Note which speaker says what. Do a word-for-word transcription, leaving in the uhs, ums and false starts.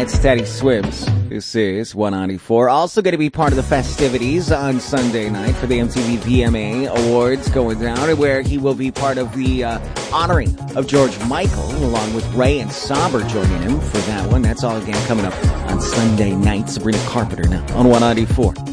Speaker 1: It's Teddy Swims. This is one ninety-four. Also going to be part of the festivities on Sunday night for the M T V V M A Awards going down, where he will be part of the uh, honoring of George Michael, along with Ray and Sauber joining him for that one. That's all again coming up on Sunday night. Sabrina Carpenter now on one ninety-four.